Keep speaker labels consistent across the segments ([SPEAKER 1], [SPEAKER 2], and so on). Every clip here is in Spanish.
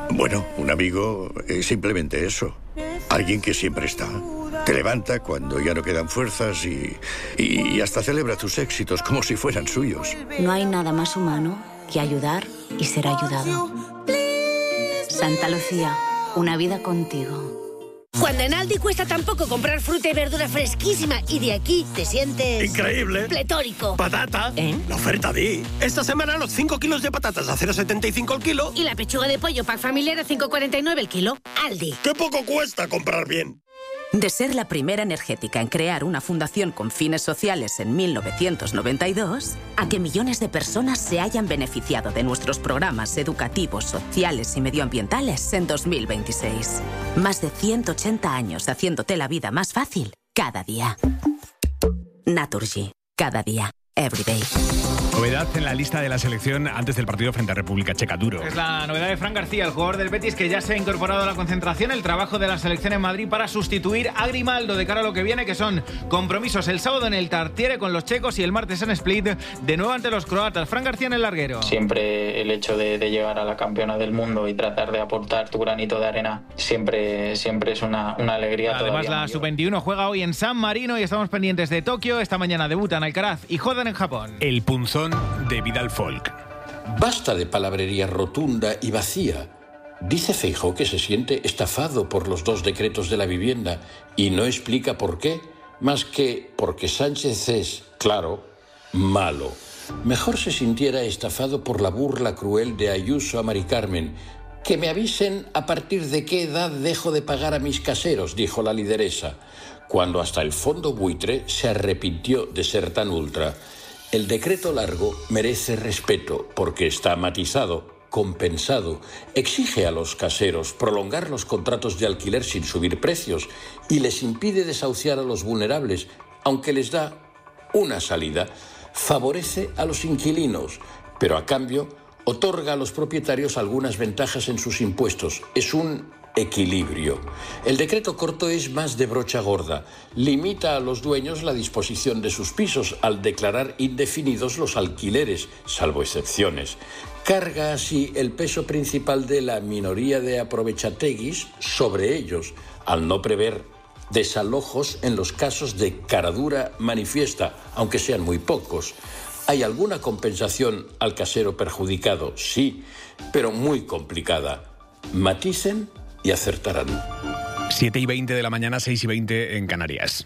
[SPEAKER 1] Bueno, un amigo es simplemente eso. Alguien que siempre está. Te levanta cuando ya no quedan fuerzas y hasta celebra tus éxitos como si fueran suyos.
[SPEAKER 2] No hay nada más humano que ayudar y ser ayudado. Santa Lucía, una vida contigo.
[SPEAKER 3] Cuando en Aldi cuesta tan poco comprar fruta y verdura fresquísima y de aquí te sientes...
[SPEAKER 4] ¡increíble!
[SPEAKER 3] ¡Pletórico!
[SPEAKER 4] ¡Patata! La oferta di. Esta semana los 5 kilos de patatas a 0,75 el kilo.
[SPEAKER 3] Y la pechuga de pollo pack familiar a 5,49 el kilo. Aldi.
[SPEAKER 4] ¡Qué poco cuesta comprar bien!
[SPEAKER 5] De ser la primera energética en crear una fundación con fines sociales en 1992, a que millones de personas se hayan beneficiado de nuestros programas educativos, sociales y medioambientales en 2026. Más de 180 años haciéndote la vida más fácil cada día. Naturgy. Cada día. Every day.
[SPEAKER 6] Novedad en la lista de la selección antes del partido frente a República Checa. Duro.
[SPEAKER 7] Es la novedad de Fran García, el jugador del Betis, que ya se ha incorporado a la concentración, el trabajo de la selección en Madrid para sustituir a Grimaldo de cara a lo que viene, que son compromisos el sábado en el Tartiere con los checos y el martes en Split, de nuevo ante los croatas. Fran García en el larguero.
[SPEAKER 8] Siempre el hecho de llegar a la campeona del mundo y tratar de aportar tu granito de arena siempre es una alegría.
[SPEAKER 7] Además, la Sub-21 juega hoy en San Marino y estamos pendientes de Tokio. Esta mañana debutan Alcaraz y Jodan en Japón.
[SPEAKER 6] El punzón de Vidal Folk.
[SPEAKER 9] Basta de palabrería rotunda y vacía. Dice Feijóo que se siente estafado por los 2 decretos de la vivienda y no explica por qué, más que porque Sánchez es, claro, malo. Mejor se sintiera estafado por la burla cruel de Ayuso a Mari Carmen. Que me avisen a partir de qué edad dejo de pagar a mis caseros, dijo la lideresa, cuando hasta el fondo buitre se arrepintió de ser tan ultra. El decreto largo merece respeto porque está matizado, compensado, exige a los caseros prolongar los contratos de alquiler sin subir precios y les impide desahuciar a los vulnerables, aunque les da una salida. Favorece a los inquilinos, pero a cambio otorga a los propietarios algunas ventajas en sus impuestos. Es un equilibrio. El decreto corto es más de brocha gorda. Limita a los dueños la disposición de sus pisos al declarar indefinidos los alquileres, salvo excepciones. Carga así el peso principal de la minoría de aprovechateguis sobre ellos, al no prever desalojos en los casos de caradura manifiesta, aunque sean muy pocos. ¿Hay alguna compensación al casero perjudicado? Sí, pero muy complicada. Maticen y acertarán.
[SPEAKER 6] 7:20 de la mañana, 6:20 en Canarias.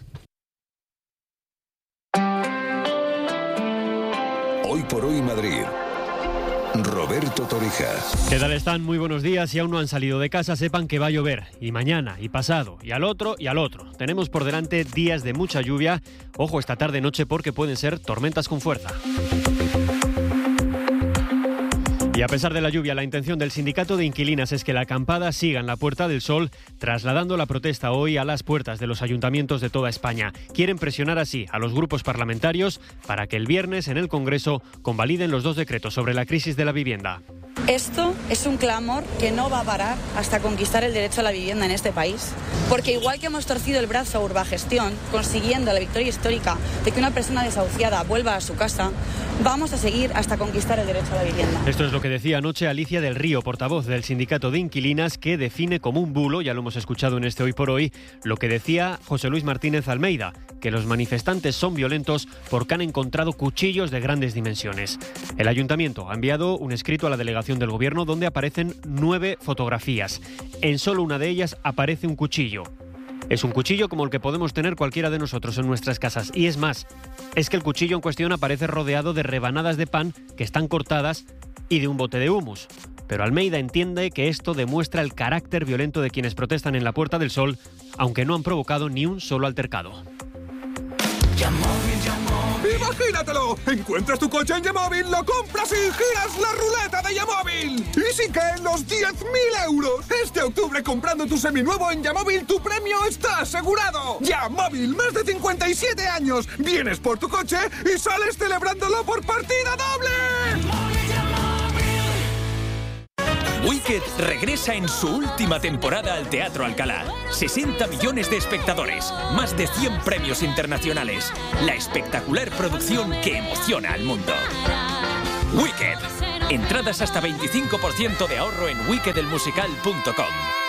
[SPEAKER 10] Hoy por hoy Madrid. Roberto Torija.
[SPEAKER 11] ¿Qué tal están? Muy buenos días. Si aún no han salido de casa, sepan que va a llover. Y mañana, y pasado, y al otro, y al otro. Tenemos por delante días de mucha lluvia. Ojo esta tarde-noche porque pueden ser tormentas con fuerza. Y a pesar de la lluvia, la intención del sindicato de inquilinas es que la acampada siga en la Puerta del Sol, trasladando la protesta hoy a las puertas de los ayuntamientos de toda España. Quieren presionar así a los grupos parlamentarios para que el viernes en el Congreso convaliden los 2 decretos sobre la crisis de la vivienda.
[SPEAKER 12] Esto es un clamor que no va a parar hasta conquistar el derecho a la vivienda en este país. Porque igual que hemos torcido el brazo a Urbagestión, consiguiendo la victoria histórica de que una persona desahuciada vuelva a su casa, vamos a seguir hasta conquistar el derecho a la vivienda.
[SPEAKER 11] Esto es lo que decía anoche Alicia del Río, portavoz del sindicato de inquilinas, que define como un bulo, ya lo hemos escuchado en este Hoy por Hoy, lo que decía José Luis Martínez Almeida, que los manifestantes son violentos porque han encontrado cuchillos de grandes dimensiones. El ayuntamiento ha enviado un escrito a la delegación del gobierno donde aparecen 9 fotografías. En solo una de ellas aparece un cuchillo. Es un cuchillo como el que podemos tener cualquiera de nosotros en nuestras casas. Y es más, es que el cuchillo en cuestión aparece rodeado de rebanadas de pan que están cortadas y de un bote de hummus. Pero Almeida entiende que esto demuestra el carácter violento de quienes protestan en la Puerta del Sol, aunque no han provocado ni un solo altercado.
[SPEAKER 13] ¡Imagínatelo! Encuentras tu coche en Yamóvil, lo compras y giras la ruleta de Yamóvil. ¡Y sí que en los 10.000 euros! Este octubre, comprando tu seminuevo en Yamóvil, tu premio está asegurado. Yamóvil, más de 57 años. Vienes por tu coche y sales celebrándolo por partida doble.
[SPEAKER 14] Wicked regresa en su última temporada al Teatro Alcalá. 60 millones de espectadores, más de 100 premios internacionales. La espectacular producción que emociona al mundo. Wicked. Entradas hasta 25% de ahorro en wickedelmusical.com.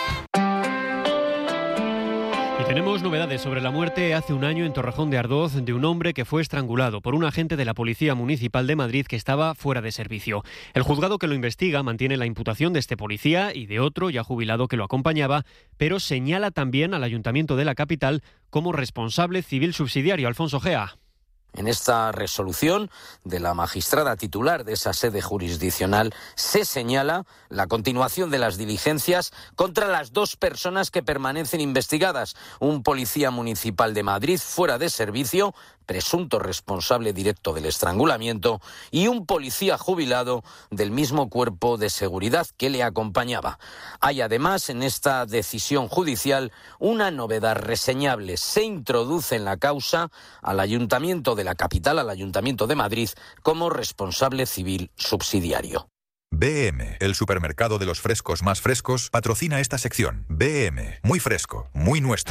[SPEAKER 11] Tenemos novedades sobre la muerte hace un año en Torrejón de Ardoz de un hombre que fue estrangulado por un agente de la Policía Municipal de Madrid que estaba fuera de servicio. El juzgado que lo investiga mantiene la imputación de este policía y de otro ya jubilado que lo acompañaba, pero señala también al Ayuntamiento de la capital como responsable civil subsidiario. Alfonso Gea.
[SPEAKER 15] En esta resolución de la magistrada titular de esa sede jurisdiccional se señala la continuación de las diligencias contra las dos personas que permanecen investigadas. Un policía municipal de Madrid fuera de servicio, presunto responsable directo del estrangulamiento, y un policía jubilado del mismo cuerpo de seguridad que le acompañaba. Hay además en esta decisión judicial una novedad reseñable. Se introduce en la causa al Ayuntamiento de la capital, al Ayuntamiento de Madrid, como responsable civil subsidiario.
[SPEAKER 10] BM, el supermercado de los frescos más frescos, patrocina esta sección. BM, muy fresco, muy nuestro.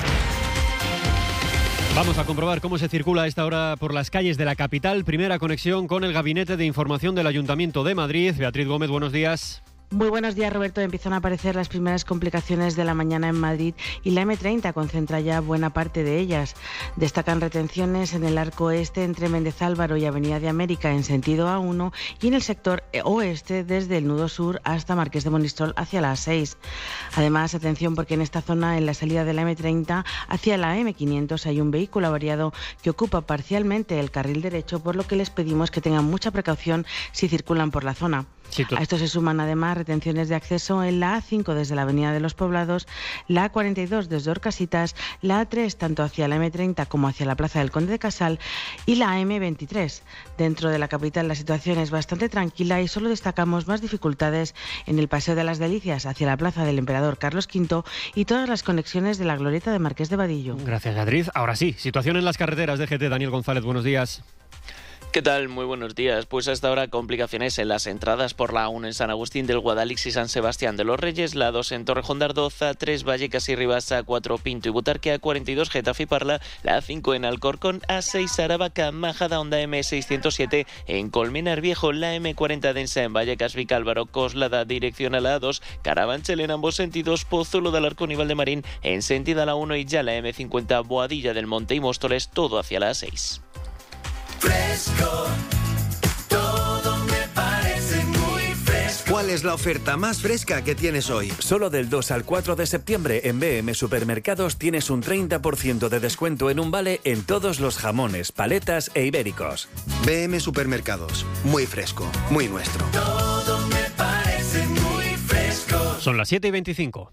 [SPEAKER 11] Vamos a comprobar cómo se circula a esta hora por las calles de la capital. Primera conexión con el Gabinete de Información del Ayuntamiento de Madrid. Beatriz Gómez, buenos días.
[SPEAKER 16] Muy buenos días, Roberto. Empiezan a aparecer las primeras complicaciones de la mañana en Madrid y la M30 concentra ya buena parte de ellas. Destacan retenciones en el arco este entre Méndez Álvaro y Avenida de América en sentido A1 y en el sector oeste desde el nudo sur hasta Marqués de Monistrol hacia la A6. Además, atención porque en esta zona, en la salida de la M30 hacia la M500 hay un vehículo averiado que ocupa parcialmente el carril derecho, por lo que les pedimos que tengan mucha precaución si circulan por la zona. A esto se suman además retenciones de acceso en la A5 desde la Avenida de los Poblados, la A42 desde Orcasitas, la A3 tanto hacia la M30 como hacia la Plaza del Conde de Casal y la M23. Dentro de la capital la situación es bastante tranquila y solo destacamos más dificultades en el Paseo de las Delicias hacia la Plaza del Emperador Carlos V y todas las conexiones de la Glorieta de Marqués de Vadillo.
[SPEAKER 11] Gracias, Beatriz. Ahora sí, situación en las carreteras de GT. Daniel González, buenos días.
[SPEAKER 17] ¿Qué tal? Muy buenos días. Pues hasta ahora complicaciones en las entradas por la A1 en San Agustín del Guadalix y San Sebastián de los Reyes, la 2 en Torrejón de Ardoz, A3 Vallecas y Rivas, A4 Pinto y Butarque, A42 Getafe y Parla, la A5 en Alcorcón, A6 Aravaca, Majada Honda M607 en Colmenar Viejo, la M40 densa en Vallecas Vicálvaro, Coslada dirección a la A2, Carabanchel en ambos sentidos, Pozuelo de Alarcón y Valdemarín en sentido a la 1 y ya la M50 Boadilla del Monte y Móstoles, todo hacia la A6.
[SPEAKER 18] Fresco, todo me parece muy fresco. ¿Cuál es la oferta más fresca que tienes hoy?
[SPEAKER 19] Solo del 2 al 4 de septiembre en BM Supermercados tienes un 30% de descuento en un vale en todos los jamones, paletas e ibéricos.
[SPEAKER 18] BM Supermercados, muy fresco, muy nuestro. Todo me parece muy fresco.
[SPEAKER 11] Son las 7:25.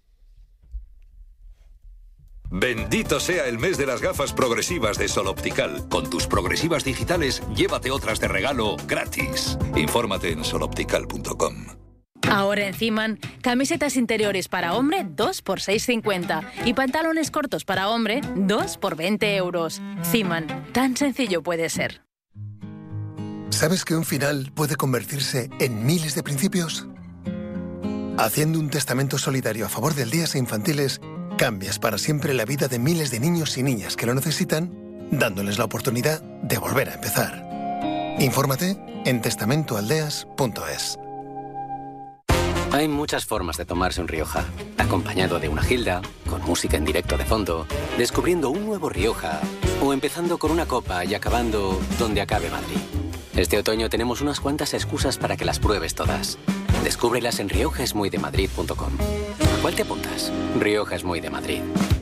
[SPEAKER 10] Bendito sea el mes de las gafas progresivas de Sol Optical. Con tus progresivas digitales, llévate otras de regalo gratis. Infórmate en soloptical.com.
[SPEAKER 20] Ahora en Ziman, camisetas interiores para hombre 2 por 6,50 y pantalones cortos para hombre 2 por 20 euros. Ziman, tan sencillo puede ser.
[SPEAKER 21] ¿Sabes que un final puede convertirse en miles de principios? Haciendo un testamento solidario a favor de aldeas e infantiles, cambias para siempre la vida de miles de niños y niñas que lo necesitan, dándoles la oportunidad de volver a empezar. Infórmate en testamentoaldeas.es.
[SPEAKER 22] Hay muchas formas de tomarse un Rioja. Acompañado de una gilda, con música en directo de fondo, descubriendo un nuevo Rioja, o empezando con una copa y acabando donde acabe Madrid. Este otoño tenemos unas cuantas excusas para que las pruebes todas. Descúbrelas en riojaesmuydemadrid.com. ¿A cuál te apuntas? Rioja es muy de Madrid.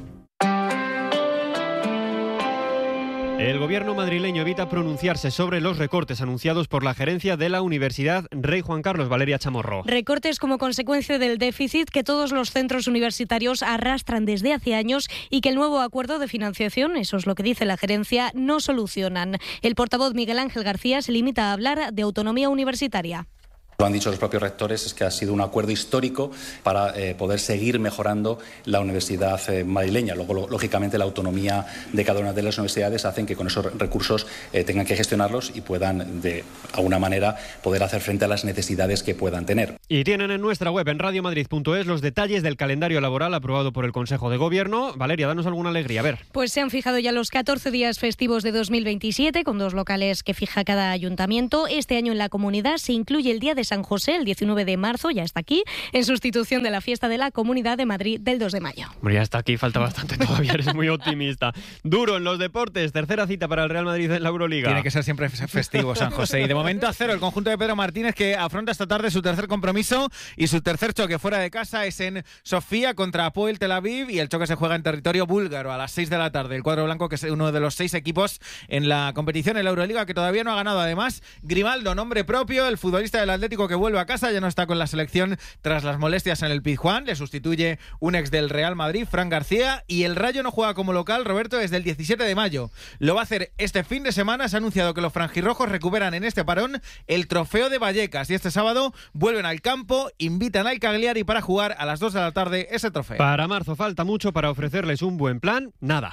[SPEAKER 11] El gobierno madrileño evita pronunciarse sobre los recortes anunciados por la gerencia de la Universidad Rey Juan Carlos. Valeria Chamorro.
[SPEAKER 23] Recortes como consecuencia del déficit que todos los centros universitarios arrastran desde hace años y que el nuevo acuerdo de financiación, eso es lo que dice la gerencia, no solucionan. El portavoz Miguel Ángel García se limita a hablar de autonomía universitaria.
[SPEAKER 24] Lo han dicho los propios rectores, es que ha sido un acuerdo histórico para poder seguir mejorando la universidad madrileña. Luego, lógicamente, la autonomía de cada una de las universidades hacen que con esos recursos tengan que gestionarlos y puedan, de alguna manera, poder hacer frente a las necesidades que puedan tener.
[SPEAKER 11] Y tienen en nuestra web, en radiomadrid.es, los detalles del calendario laboral aprobado por el Consejo de Gobierno. Valeria, danos alguna alegría, a ver.
[SPEAKER 23] Pues se han fijado ya los 14 días festivos de 2027, con 2 locales que fija cada ayuntamiento. Este año en la comunidad se incluye el Día de San José el 19 de marzo, ya está aquí, en sustitución de la fiesta de la Comunidad de Madrid del 2 de mayo.
[SPEAKER 11] Hombre, ya está aquí, falta bastante todavía, eres muy optimista. Duro en los deportes, tercera cita para el Real Madrid en la Euroliga.
[SPEAKER 7] Tiene que ser siempre festivo San José. Y de momento a 0 el conjunto de Pedro Martínez, que afronta esta tarde su tercer compromiso y su tercer choque fuera de casa es en Sofía contra Hapoel Tel Aviv, y el choque se juega en territorio búlgaro a las 6 de la tarde. El cuadro blanco, que es uno de los 6 equipos en la competición en la Euroliga, que todavía no ha ganado. Además, Grimaldo, nombre propio, el futbolista del Atlético que vuelve a casa, ya no está con la selección tras las molestias en el Pizjuán, le sustituye un ex del Real Madrid, Fran García, y el Rayo no juega como local, Roberto, desde el 17 de mayo. Lo va a hacer este fin de semana. Se ha anunciado que los franjirrojos recuperan en este parón el trofeo de Vallecas y este sábado vuelven al campo, invitan al Cagliari para jugar a las 2 de la tarde ese trofeo.
[SPEAKER 11] Para marzo falta mucho para ofrecerles un buen plan, nada.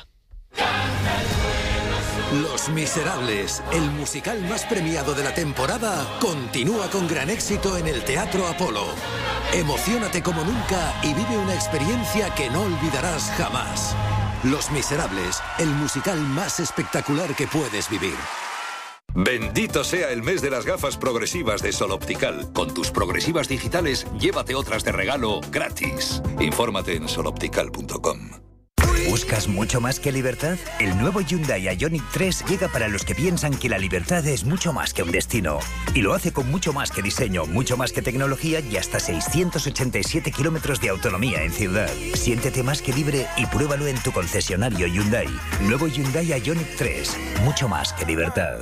[SPEAKER 18] Los Miserables, el musical más premiado de la temporada, continúa con gran éxito en el Teatro Apolo. Emociónate como nunca y vive una experiencia que no olvidarás jamás. Los Miserables, el musical más espectacular que puedes vivir.
[SPEAKER 10] Bendito sea el mes de las gafas progresivas de Sol Optical. Con tus progresivas digitales, llévate otras de regalo gratis. Infórmate en soloptical.com.
[SPEAKER 1] ¿Buscas mucho más que libertad? El nuevo Hyundai Ioniq 3 llega para los que piensan que la libertad es mucho más que un destino. Y lo hace con mucho más que diseño, mucho más que tecnología y hasta 687 kilómetros de autonomía en ciudad. Siéntete más que libre y pruébalo en tu concesionario Hyundai. Nuevo Hyundai Ioniq 3, mucho más que libertad.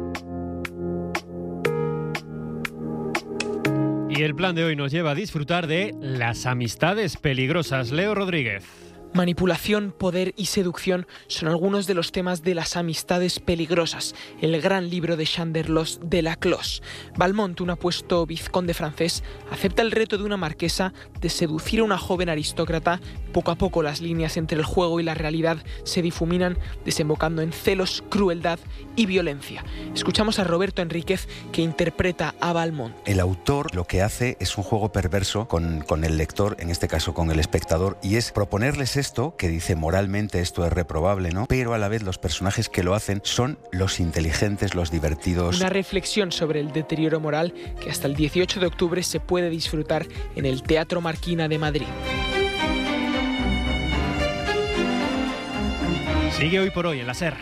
[SPEAKER 11] Y el plan de hoy nos lleva a disfrutar de las amistades peligrosas. Leo Rodríguez.
[SPEAKER 2] Manipulación, poder y seducción son algunos de los temas de las amistades peligrosas, el gran libro de Chanderlos de Laclos. Valmont, un apuesto vizconde francés, acepta el reto de una marquesa de seducir a una joven aristócrata. Poco a poco las líneas entre el juego y la realidad se difuminan, desembocando en celos, crueldad y violencia. Escuchamos a Roberto Enríquez, que interpreta a Valmont.
[SPEAKER 3] El autor lo que hace es un juego perverso con el lector, en este caso con el espectador, y es proponerles esto, que dice moralmente esto es reprobable, ¿no? Pero a la vez los personajes que lo hacen son los inteligentes, los divertidos.
[SPEAKER 2] Una reflexión sobre el deterioro moral que hasta el 18 de octubre se puede disfrutar en el Teatro Marquina de Madrid.
[SPEAKER 11] Sigue Hoy por Hoy en la SER.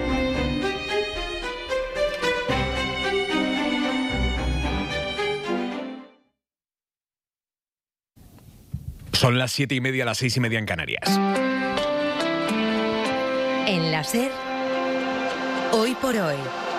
[SPEAKER 6] Son las 7:30, las 6:30 en Canarias.
[SPEAKER 4] En la SER, Hoy por Hoy,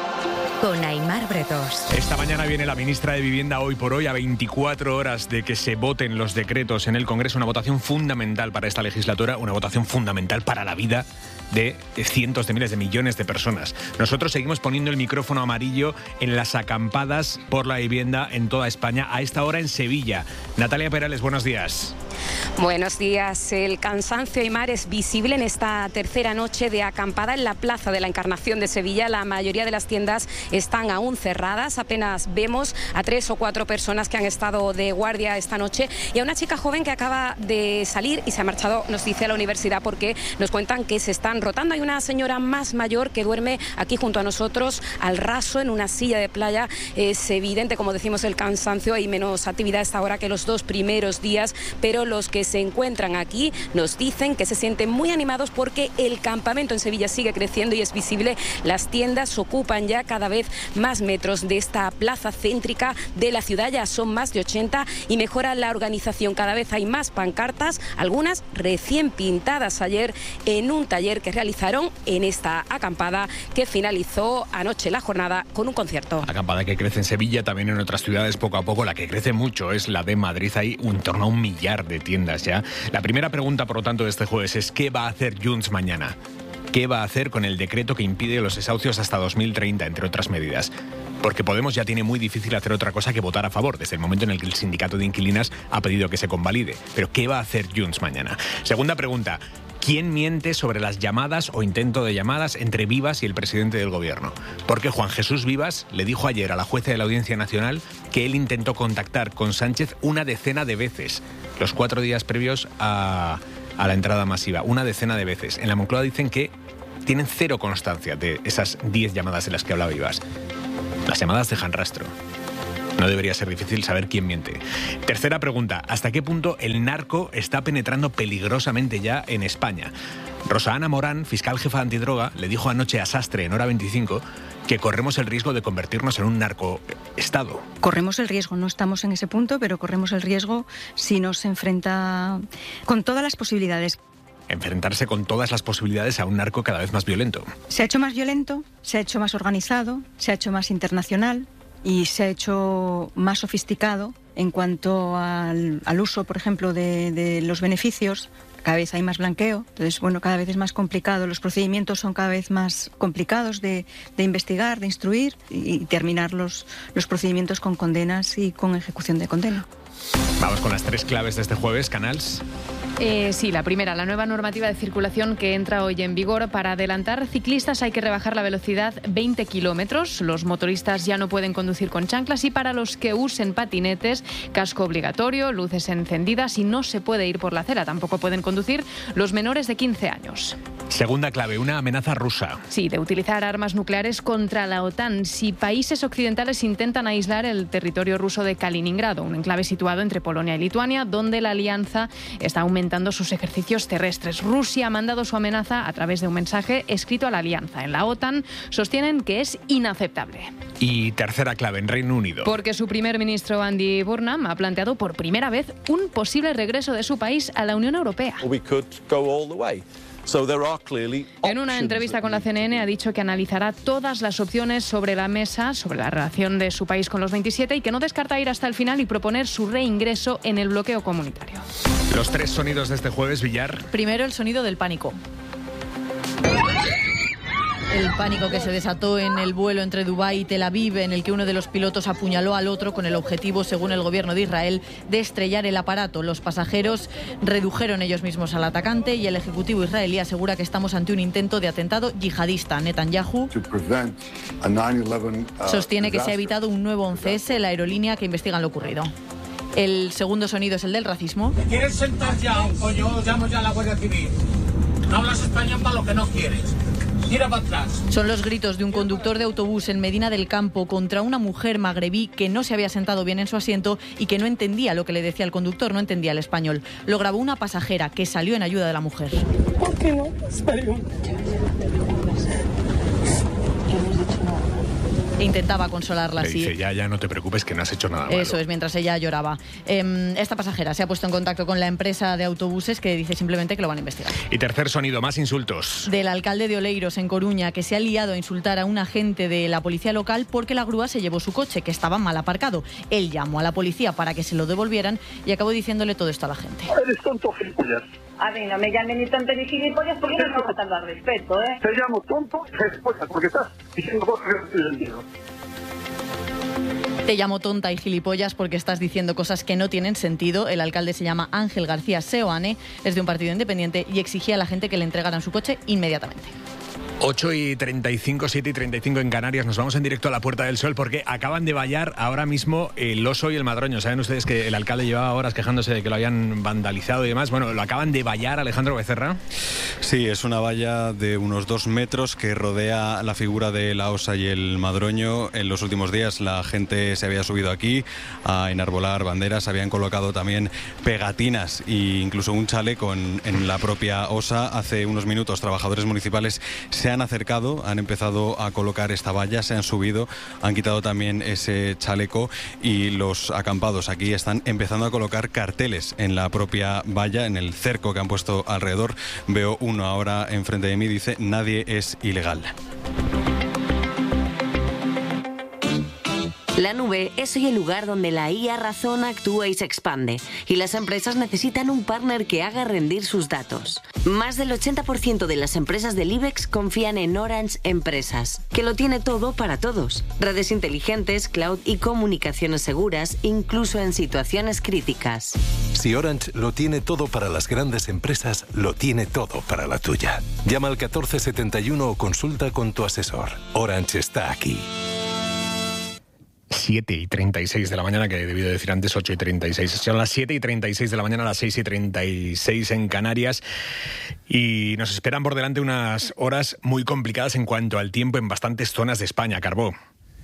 [SPEAKER 4] con Aimar Bretos.
[SPEAKER 6] Esta mañana viene la ministra de Vivienda Hoy por Hoy, a 24 horas de que se voten los decretos en el Congreso. Una votación fundamental para esta legislatura, una votación fundamental para la vida de cientos de miles de millones de personas. Nosotros seguimos poniendo el micrófono amarillo en las acampadas por la vivienda en toda España, a esta hora en Sevilla. Natalia Perales, buenos días.
[SPEAKER 25] Buenos días. El cansancio, Aimar, es visible en esta tercera noche de acampada en la Plaza de la Encarnación de Sevilla. La mayoría de las tiendas están aún cerradas. Apenas vemos a 3 o 4 personas que han estado de guardia esta noche y a una chica joven que acaba de salir y se ha marchado, nos dice, a la universidad, porque nos cuentan que se están rotando. Hay una señora más mayor que duerme aquí junto a nosotros, al raso, en una silla de playa. Es evidente, como decimos, el cansancio. Hay menos actividad a esta hora que los 2 primeros días, pero los que se encuentran aquí nos dicen que se sienten muy animados porque el campamento en Sevilla sigue creciendo y es visible. Las tiendas ocupan ya cada vez más metros de esta plaza céntrica de la ciudad. Ya son más de 80 y mejora la organización. Cada vez hay más pancartas, algunas recién pintadas ayer en un taller que realizaron en esta acampada que finalizó anoche la jornada con un concierto.
[SPEAKER 6] Acampada que crece en Sevilla, también en otras ciudades poco a poco. La que crece mucho es la de Madrid. Hay en torno a 1 millar de tiendas ya. La primera pregunta, por lo tanto, de este jueves es: ¿qué va a hacer Junts mañana? ¿Qué va a hacer con el decreto que impide los desahucios hasta 2030, entre otras medidas? Porque Podemos ya tiene muy difícil hacer otra cosa que votar a favor, desde el momento en el que el sindicato de inquilinas ha pedido que se convalide. Pero ¿qué va a hacer Junts mañana? Segunda pregunta: ¿quién miente sobre las llamadas o intento de llamadas entre Vivas y el presidente del gobierno? Porque Juan Jesús Vivas le dijo ayer a la jueza de la Audiencia Nacional que él intentó contactar con Sánchez 1 decena de veces, los 4 días previos a la entrada masiva, 1 decena de veces. En la Moncloa dicen que tienen 0 constancia de esas 10 llamadas de las que hablaba Vivas. Las llamadas dejan rastro. No debería ser difícil saber quién miente. Tercera pregunta, ¿hasta qué punto el narco está penetrando peligrosamente ya en España? Rosa Ana Morán, fiscal jefa antidroga, le dijo anoche a Sastre en Hora 25 que corremos el riesgo de convertirnos en un narcoestado.
[SPEAKER 5] Corremos el riesgo, no estamos en ese punto, pero corremos el riesgo si nos enfrenta con todas las posibilidades.
[SPEAKER 6] Enfrentarse con todas las posibilidades a un narco cada vez más violento.
[SPEAKER 5] Se ha hecho más violento, se ha hecho más organizado, se ha hecho más internacional y se ha hecho más sofisticado en cuanto al uso, por ejemplo, de los beneficios. Cada vez hay más blanqueo, entonces, cada vez es más complicado. Los procedimientos son cada vez más complicados de investigar, de instruir y terminar los procedimientos con condenas y con ejecución de condena.
[SPEAKER 6] Vamos con las 3 claves de este jueves, Canals.
[SPEAKER 8] Sí, la primera, la nueva normativa de circulación que entra hoy en vigor. Para adelantar ciclistas hay que rebajar la velocidad 20 kilómetros. Los motoristas ya no pueden conducir con chanclas y para los que usen patinetes, casco obligatorio, luces encendidas y no se puede ir por la acera. Tampoco pueden conducir los menores de 15 años.
[SPEAKER 6] Segunda clave, una amenaza rusa.
[SPEAKER 8] Sí, de utilizar armas nucleares contra la OTAN. Si países occidentales intentan aislar el territorio ruso de Kaliningrado, un enclave situado entre Polonia y Lituania, donde la alianza está aumentando sus ejercicios terrestres. Rusia ha mandado su amenaza a través de un mensaje escrito a la alianza. En la OTAN sostienen que es inaceptable.
[SPEAKER 6] Y tercera clave, en Reino Unido.
[SPEAKER 8] Porque su primer ministro Andy Burnham ha planteado por primera vez un posible regreso de su país a la Unión Europea. En una entrevista con la CNN ha dicho que analizará todas las opciones sobre la mesa, sobre la relación de su país con los 27 y que no descarta ir hasta el final y proponer su reingreso en el bloqueo comunitario.
[SPEAKER 6] Los 3 sonidos de este jueves, Villar.
[SPEAKER 9] Primero, el sonido del pánico. El pánico que se desató en el vuelo entre Dubái y Tel Aviv, en el que uno de los pilotos apuñaló al otro con el objetivo, según el gobierno de Israel, de estrellar el aparato. Los pasajeros redujeron ellos mismos al atacante y el ejecutivo israelí asegura que estamos ante un intento de atentado yihadista. Netanyahu sostiene que se ha evitado un nuevo 11S, la aerolínea que investiga lo ocurrido. El segundo sonido es el del racismo.
[SPEAKER 12] ¿Te quieres sentar ya, coño? Llamo ya a la Guardia Civil. No hablas español para lo que no quieres. Tira para atrás.
[SPEAKER 9] Son los gritos de un conductor de autobús en Medina del Campo contra una mujer magrebí que no se había sentado bien en su asiento y que no entendía lo que le decía el conductor, no entendía el español. Lo grabó una pasajera que salió en ayuda de la mujer.
[SPEAKER 12] ¿Por qué no? Espera.
[SPEAKER 9] E intentaba consolarla así.
[SPEAKER 6] Dice, ya no te preocupes que no has hecho nada malo.
[SPEAKER 9] Eso es, mientras ella lloraba. Esta pasajera se ha puesto en contacto con la empresa de autobuses que dice simplemente que lo van a investigar.
[SPEAKER 6] Y tercer sonido, más insultos.
[SPEAKER 9] Del alcalde de Oleiros, en Coruña, que se ha liado a insultar a un agente de la policía local porque la grúa se llevó su coche, que estaba mal aparcado. Él llamó a la policía para que se lo devolvieran y acabó diciéndole todo esto a la gente.
[SPEAKER 12] Eres tonto, gilipollas.
[SPEAKER 13] A mí no me llamen ni tonto ni gilipollas porque no me faltando al respeto, ¿eh?
[SPEAKER 12] Te llamo tonto y gilipollas porque estás diciendo cosas que no entiendo.
[SPEAKER 9] Te llamo tonta y gilipollas porque estás diciendo cosas que no tienen sentido. El alcalde se llama Ángel García Seoane, es de un partido independiente y exigía a la gente que le entregaran su coche inmediatamente.
[SPEAKER 6] 8:35, 7:35 en Canarias. Nos vamos en directo a la Puerta del Sol porque acaban de vallar ahora mismo el Oso y el Madroño. ¿Saben ustedes que el alcalde llevaba horas quejándose de que lo habían vandalizado y demás? Bueno, lo acaban de vallar, Alejandro Becerra.
[SPEAKER 26] Sí, es una valla de unos 2 metros que rodea la figura de la Osa y el Madroño. En los últimos días la gente se había subido aquí a enarbolar banderas, habían colocado también pegatinas e incluso un chaleco en la propia Osa. Hace unos minutos trabajadores municipales se han acercado, han empezado a colocar esta valla, se han subido, han quitado también ese chaleco y los acampados aquí están empezando a colocar carteles en la propia valla, en el cerco que han puesto alrededor. Veo uno ahora enfrente de mí, dice: nadie es ilegal.
[SPEAKER 27] La nube es hoy el lugar donde la IA razona, actúa y se expande, y las empresas necesitan un partner que haga rendir sus datos. Más del 80% de las empresas del IBEX confían en Orange Empresas, que lo tiene todo para todos. Redes inteligentes, cloud y comunicaciones seguras, incluso en situaciones críticas.
[SPEAKER 18] Si Orange lo tiene todo para las grandes empresas, lo tiene todo para la tuya. Llama al 1471 o consulta con tu asesor. Orange está aquí.
[SPEAKER 6] 7:36 de la mañana, que he debido decir antes 8:36. Son las 7:36 de la mañana, las 6:36 en Canarias. Y nos esperan por delante unas horas muy complicadas en cuanto al tiempo en bastantes zonas de España, Carbó.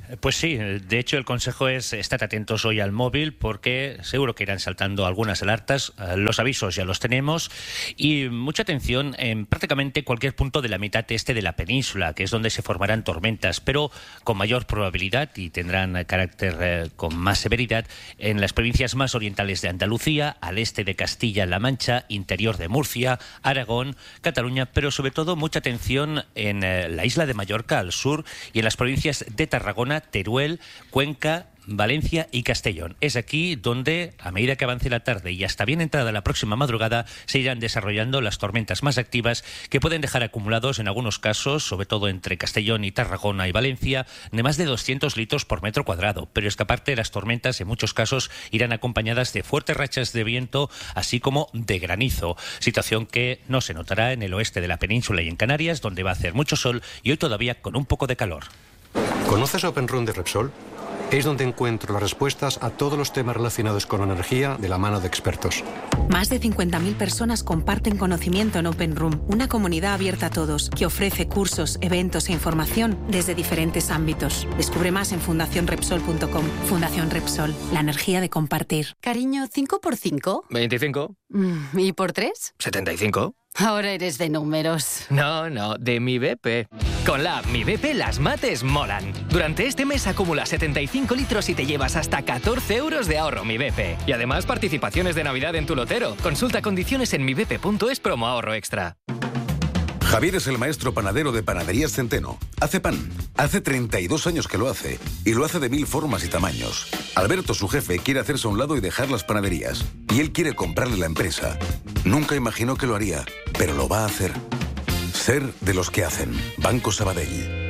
[SPEAKER 14] Pues sí, de hecho el consejo es estar atentos hoy al móvil porque seguro que irán saltando algunas alertas, los avisos ya los tenemos y mucha atención en prácticamente cualquier punto de la mitad este de la península, que es donde se formarán tormentas, pero con mayor probabilidad y tendrán carácter con más severidad en las provincias más orientales de Andalucía, al este de Castilla-La Mancha, interior de Murcia, Aragón, Cataluña, pero sobre todo mucha atención en la isla de Mallorca al sur y en las provincias de Tarragona, Teruel, Cuenca, Valencia y Castellón. Es aquí donde, a medida que avance la tarde y hasta bien entrada la próxima madrugada, se irán desarrollando las tormentas más activas que pueden dejar acumulados en algunos casos, sobre todo entre Castellón y Tarragona y Valencia, de más de 200 litros por metro cuadrado. Pero es que aparte las tormentas en muchos casos irán acompañadas de fuertes rachas de viento, así como de granizo. Situación que no se notará en el oeste de la península y en Canarias, donde va a hacer mucho sol y hoy todavía con un poco de calor.
[SPEAKER 15] ¿Conoces Open Room de Repsol? Es donde encuentro las respuestas a todos los temas relacionados con la energía de la mano de expertos.
[SPEAKER 16] Más de 50.000 personas comparten conocimiento en Open Room, una comunidad abierta a todos que ofrece cursos, eventos e información desde diferentes ámbitos. Descubre más en fundacionrepsol.com. Fundación Repsol, la energía de compartir.
[SPEAKER 17] Cariño, ¿5 por 5?
[SPEAKER 19] 25.
[SPEAKER 17] ¿Y por 3?
[SPEAKER 19] 75.
[SPEAKER 17] Ahora eres de números.
[SPEAKER 19] No, de Mi BP. Con la app Mi BP las mates molan. Durante este mes acumula 75 litros y te llevas hasta 14 euros de ahorro Mi BP. Y además participaciones de Navidad en tu lotero. Consulta condiciones en mibp.es promo ahorro extra.
[SPEAKER 20] Javier es el maestro panadero de Panaderías Centeno. Hace pan. Hace 32 años que lo hace. Y lo hace de 1000 formas y tamaños. Alberto, su jefe, quiere hacerse a un lado y dejar las panaderías. Y él quiere comprarle la empresa. Nunca imaginó que lo haría, pero lo va a hacer. Ser de los que hacen. Banco Sabadell.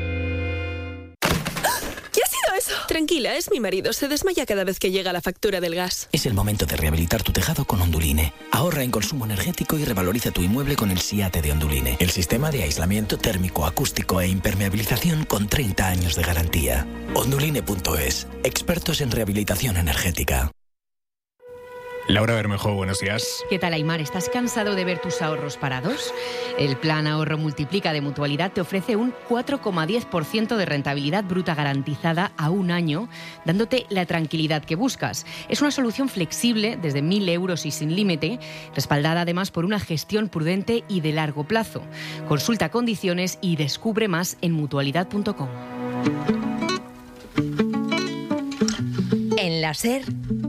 [SPEAKER 21] ¿Qué ha sido eso? Tranquila, es mi marido. Se desmaya cada vez que llega la factura del gas.
[SPEAKER 28] Es el momento de rehabilitar tu tejado con Onduline. Ahorra en consumo energético y revaloriza tu inmueble con el SIATE de Onduline. El sistema de aislamiento térmico, acústico e impermeabilización con 30 años de garantía. Onduline.es. Expertos en rehabilitación energética.
[SPEAKER 6] Laura Bermejo, buenos días.
[SPEAKER 29] ¿Qué tal, Aimar? ¿Estás cansado de ver tus ahorros parados? El plan Ahorro Multiplica de Mutualidad te ofrece un 4,10% de rentabilidad bruta garantizada a un año, dándote la tranquilidad que buscas. Es una solución flexible desde 1.000 euros y sin límite, respaldada además por una gestión prudente y de largo plazo. Consulta condiciones y descubre más en mutualidad.com.
[SPEAKER 4] En la SER,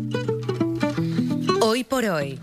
[SPEAKER 4] Hoy por Hoy,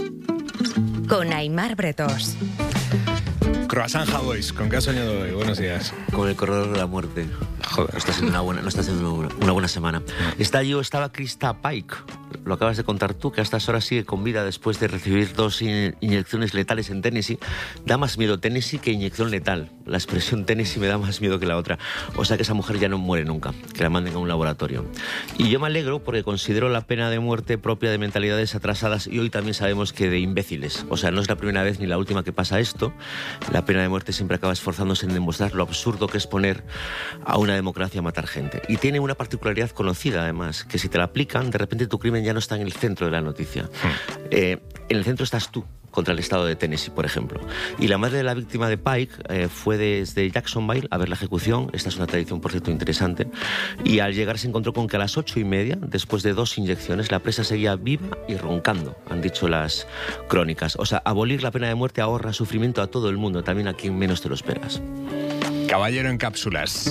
[SPEAKER 4] con Aimar Bretos.
[SPEAKER 6] Croissant Havois, ¿con qué has soñado hoy? Buenos días.
[SPEAKER 30] Con el corredor de la muerte.
[SPEAKER 6] Joder.
[SPEAKER 30] No está siendo una buena semana. Estaba Krista Pike. Lo acabas de contar tú, que a estas horas sigue con vida después de recibir 2 inyecciones letales en Tennessee. Da más miedo Tennessee que inyección letal. La expresión Tennessee me da más miedo que la otra. O sea que esa mujer ya no muere nunca, que la manden a un laboratorio. Y yo me alegro porque considero la pena de muerte propia de mentalidades atrasadas y hoy también sabemos que de imbéciles. O sea, no es la primera vez ni la última que pasa esto. La pena de muerte siempre acaba esforzándose en demostrar lo absurdo que es poner a una democracia a matar gente. Y tiene una particularidad conocida, además, que si te la aplican, de repente tu crimen ya no está en el centro de la noticia. En el centro estás tú, contra el estado de Tennessee, por ejemplo. Y la madre de la víctima de Pike fue desde Jacksonville a ver la ejecución. Esta es una tradición, por cierto, interesante. Y al llegar se encontró con que a las 8:30, después de 2 inyecciones, la presa seguía viva y roncando, han dicho las crónicas. O sea, abolir la pena de muerte ahorra sufrimiento a todo el mundo, también a quien menos te lo esperas.
[SPEAKER 6] Caballero en cápsulas.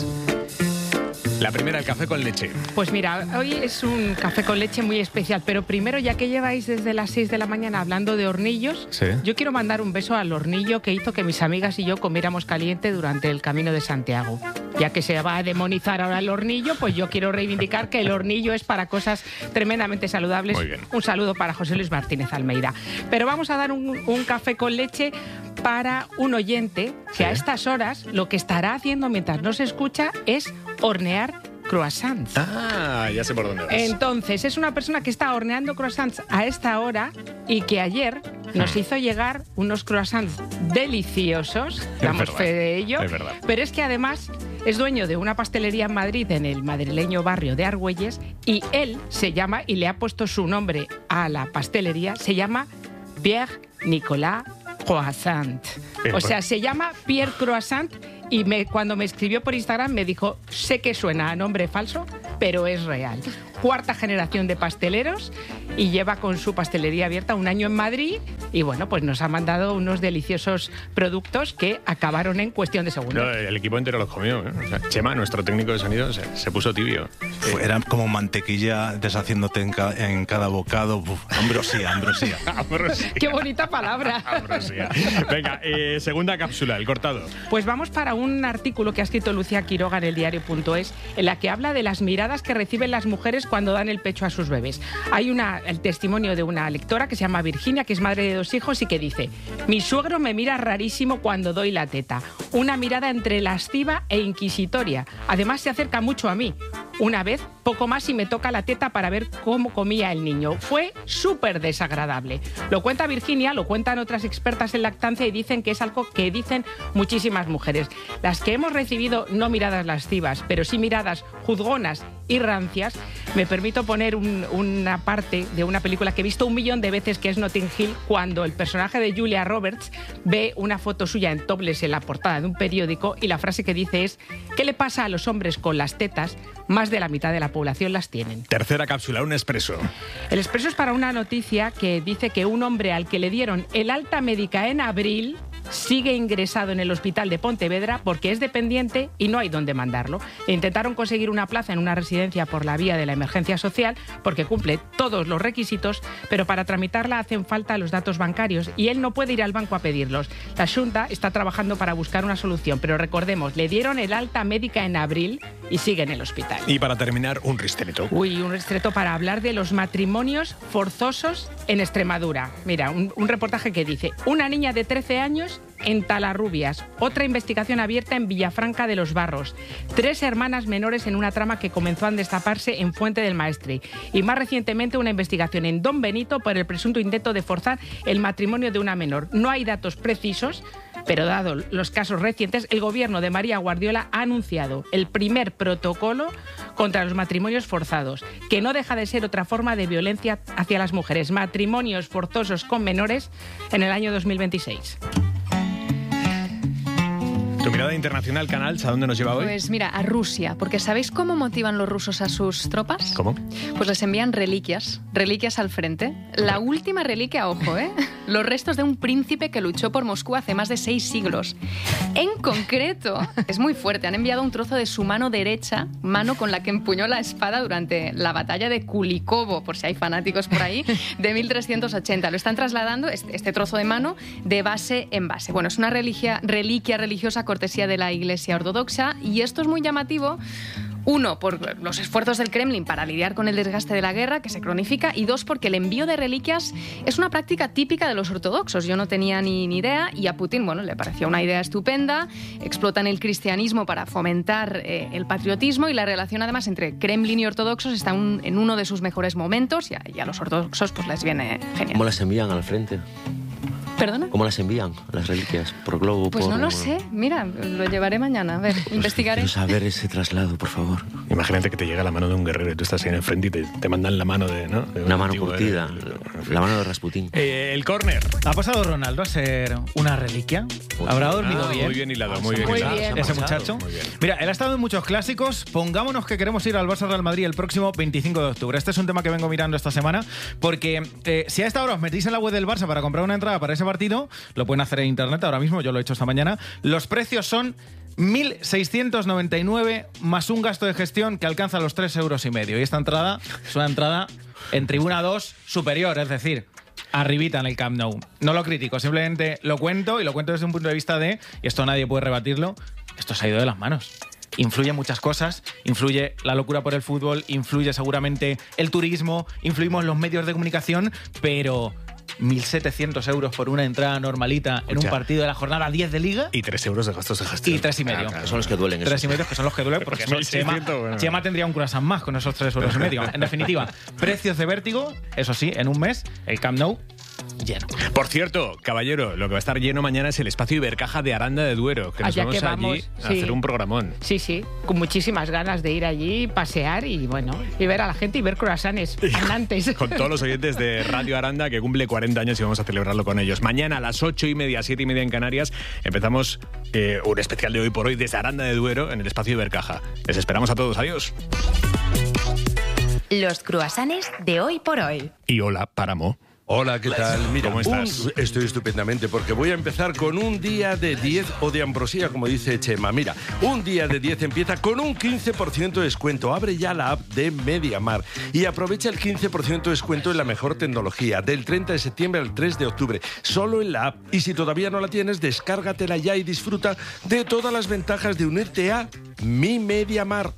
[SPEAKER 6] La primera, el café con leche.
[SPEAKER 31] Pues mira, hoy es un café con leche muy especial, pero primero, ya que lleváis desde las 6 de la mañana hablando de hornillos, ¿sí? Yo quiero mandar un beso al hornillo que hizo que mis amigas y yo comiéramos caliente durante el Camino de Santiago. Ya que se va a demonizar ahora el hornillo, pues yo quiero reivindicar que el hornillo es para cosas tremendamente saludables. Muy bien. Un saludo para José Luis Martínez Almeida. Pero vamos a dar un café con leche para un oyente que a estas horas lo que estará haciendo mientras nos escucha es hornear croissants.
[SPEAKER 6] Ah, ya sé por dónde vas.
[SPEAKER 31] Entonces, es una persona que está horneando croissants a esta hora y que ayer nos hizo llegar unos croissants deliciosos, damos fe de ello.
[SPEAKER 6] Es verdad.
[SPEAKER 31] Pero es que además es dueño de una pastelería en Madrid, en el madrileño barrio de Argüelles, y él se llama, y le ha puesto su nombre a la pastelería, se llama Pierre Nicolas Croissant. O sea, se llama Pierre Croissant Y cuando me escribió por Instagram me dijo, sé que suena a nombre falso, pero es real. 4ª generación de pasteleros y lleva con su pastelería abierta 1 año en Madrid y bueno, pues nos ha mandado unos deliciosos productos que acabaron en cuestión de segundos.
[SPEAKER 6] No, el equipo entero los comió, ¿eh? O sea, Chema, nuestro técnico de sonido, se puso tibio.
[SPEAKER 1] Era como mantequilla deshaciéndote en cada bocado. Uf, ambrosía.
[SPEAKER 6] Ambrosía.
[SPEAKER 31] ¡Qué bonita palabra!
[SPEAKER 6] Ambrosía. Venga, segunda cápsula, el cortado.
[SPEAKER 31] Pues vamos para un artículo que ha escrito Lucía Quiroga en el diario.es, en la que habla de las miradas que reciben las mujeres cuando dan el pecho a sus bebés. Hay el testimonio de una lectora que se llama Virginia, que es madre de 2 hijos y que dice: mi suegro me mira rarísimo cuando doy la teta. Una mirada entre lasciva e inquisitoria. Además se acerca mucho a mí. Una vez, poco más, y me toca la teta para ver cómo comía el niño. Fue súper desagradable. Lo cuenta Virginia, lo cuentan otras expertas en lactancia y dicen que es algo que dicen muchísimas mujeres. Las que hemos recibido no miradas lascivas, pero sí miradas juzgonas y rancias, me permito poner una parte de una película que he visto 1 millón de veces, que es Notting Hill, cuando el personaje de Julia Roberts ve una foto suya en topless en la portada de un periódico y la frase que dice es: ¿qué le pasa a los hombres con las tetas? Más de la mitad de la población las tienen.
[SPEAKER 6] Tercera cápsula, un expreso.
[SPEAKER 31] El expreso es para una noticia que dice que un hombre al que le dieron el alta médica en abril sigue ingresado en el hospital de Pontevedra porque es dependiente y no hay dónde mandarlo. Intentaron conseguir una plaza en una residencia por la vía de la emergencia social porque cumple todos los requisitos, pero para tramitarla hacen falta los datos bancarios y él no puede ir al banco a pedirlos. La Xunta está trabajando para buscar una solución, pero recordemos, le dieron el alta médica en abril y sigue en el hospital.
[SPEAKER 6] Y para terminar, un ristreto.
[SPEAKER 31] Un ristreto para hablar de los matrimonios forzosos en Extremadura. Mira, un reportaje que dice: una niña de 13 años en Talarrubias, otra investigación abierta en Villafranca de los Barros, 3 hermanas menores en una trama que comenzó a destaparse en Fuente del Maestre y más recientemente una investigación en Don Benito por el presunto intento de forzar el matrimonio de una menor. No hay datos precisos, pero dado los casos recientes, el gobierno de María Guardiola ha anunciado el primer protocolo contra los matrimonios forzados, que no deja de ser otra forma de violencia hacia las mujeres. Matrimonios forzosos con menores en el año 2026.
[SPEAKER 6] Tu mirada internacional, Canals, ¿a dónde nos lleva hoy?
[SPEAKER 8] Pues mira, a Rusia, porque ¿sabéis cómo motivan los rusos a sus tropas?
[SPEAKER 6] ¿Cómo?
[SPEAKER 8] Pues les envían reliquias al frente. La última reliquia, ojo, los restos de un príncipe que luchó por Moscú hace más de 6 siglos. En concreto, es muy fuerte, han enviado un trozo de su mano derecha, mano con la que empuñó la espada durante la batalla de Kulikovo, por si hay fanáticos por ahí, de 1380. Lo están trasladando, este trozo de mano, de base en base. Bueno, es una reliquia religiosa cortesía de la Iglesia Ortodoxa y esto es muy llamativo. 1, por los esfuerzos del Kremlin para lidiar con el desgaste de la guerra, que se cronifica, y 2, porque el envío de reliquias es una práctica típica de los ortodoxos. Yo no tenía ni idea y a Putin, le parecía una idea estupenda. Explotan el cristianismo para fomentar el patriotismo y la relación, además, entre Kremlin y ortodoxos está en uno de sus mejores momentos y a los ortodoxos pues les viene genial.
[SPEAKER 30] ¿Cómo las envían al frente?
[SPEAKER 8] ¿Perdona?
[SPEAKER 30] ¿Cómo las envían, las reliquias? ¿Por globo?
[SPEAKER 8] Pues no lo sé. Mira, lo llevaré mañana. A ver, investigaré.
[SPEAKER 30] Quiero saber ese traslado, por favor.
[SPEAKER 6] Imagínate que te llega la mano de un guerrero y tú estás ahí en el frente y te mandan la mano de
[SPEAKER 30] una mano curtida, la mano de Rasputín.
[SPEAKER 6] El córner.
[SPEAKER 2] ¿Ha pasado Ronaldo a ser una reliquia? ¿Habrá dormido bien?
[SPEAKER 6] Muy bien hilado, muy bien.
[SPEAKER 2] Ese muchacho. Mira, él ha estado en muchos clásicos. Pongámonos que queremos ir al Barça Real Madrid el próximo 25 de octubre. Este es un tema que vengo mirando esta semana porque si a esta hora os metís en la web del Barça para comprar una entrada para ese partido, lo pueden hacer en internet ahora mismo, yo lo he hecho esta mañana. Los precios son 1.699 más un gasto de gestión que alcanza los 3,5 euros. Y esta entrada es una entrada en tribuna 2 superior, es decir, arribita en el Camp Nou. No lo critico, simplemente lo cuento y lo cuento desde un punto de vista y esto nadie puede rebatirlo, esto se ha ido de las manos. Influye muchas cosas, influye la locura por el fútbol, influye seguramente el turismo, influimos los medios de comunicación, pero 1.700 euros por una entrada normalita en un partido de la jornada 10 de Liga.
[SPEAKER 6] Y 3 euros de gastos de gestión.
[SPEAKER 2] Y 3,5.
[SPEAKER 30] Claro, son los que duelen.
[SPEAKER 2] 3,5 que son los que duelen porque Chema tendría un croissant más con esos 3,5 euros. En definitiva, precios de vértigo, eso sí, en un mes, el Camp Nou
[SPEAKER 31] lleno.
[SPEAKER 6] Por cierto, caballero, lo que va a estar lleno mañana es el espacio Ibercaja de Aranda de Duero, que nos
[SPEAKER 31] Allá
[SPEAKER 6] vamos
[SPEAKER 31] que vamos,
[SPEAKER 6] allí a
[SPEAKER 31] sí.
[SPEAKER 6] hacer un programón.
[SPEAKER 31] Sí, con muchísimas ganas de ir allí, pasear y ver a la gente y ver croissants andantes.
[SPEAKER 6] Con todos los oyentes de Radio Aranda, que cumple 40 años y vamos a celebrarlo con ellos. Mañana a las 8:30, 7:30 en Canarias, empezamos un especial de Hoy por Hoy desde Aranda de Duero en el espacio Ibercaja. Les esperamos a todos. Adiós.
[SPEAKER 4] Los croissants de Hoy por Hoy.
[SPEAKER 6] Y hola, Páramo.
[SPEAKER 3] Hola, ¿qué tal? Mira,
[SPEAKER 6] ¿Cómo estás?
[SPEAKER 3] Estoy estupendamente porque voy a empezar con un día de 10 o de ambrosía, como dice Chema. Mira, un día de 10 empieza con un 15% de descuento. Abre ya la app de MediaMarkt y aprovecha el 15% de descuento en la mejor tecnología del 30 de septiembre al 3 de octubre, solo en la app. Y si todavía no la tienes, descárgatela ya y disfruta de todas las ventajas de unirte a Mi MediaMarkt.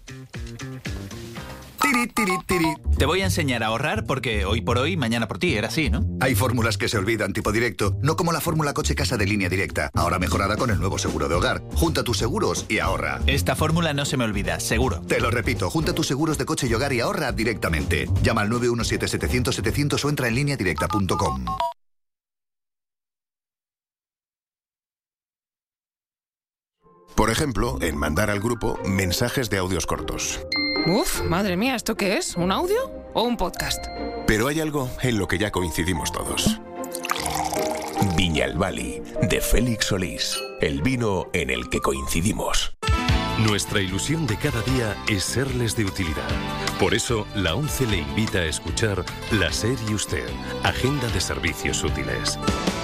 [SPEAKER 5] Tiri, tiri, tiri. Te voy a enseñar a ahorrar porque hoy por hoy, mañana por ti. Era así, ¿no?
[SPEAKER 7] Hay fórmulas que se olvidan, tipo directo. No como la fórmula coche-casa de Línea Directa. Ahora mejorada con el nuevo seguro de hogar. Junta tus seguros y ahorra.
[SPEAKER 5] Esta fórmula no se me olvida, seguro.
[SPEAKER 7] Te lo repito, junta tus seguros de coche y hogar y ahorra directamente. Llama al 917-700-700 o entra en lineadirecta.com.
[SPEAKER 10] Por ejemplo, en mandar al grupo mensajes de audios cortos.
[SPEAKER 11] Uf, madre mía, ¿esto qué es? ¿Un audio o un podcast?
[SPEAKER 10] Pero hay algo en lo que ya coincidimos todos. Viñalbali, de Félix Solís. El vino en el que coincidimos.
[SPEAKER 12] Nuestra ilusión de cada día es serles de utilidad. Por eso, la ONCE le invita a escuchar La SER y Usted, Agenda de Servicios Útiles.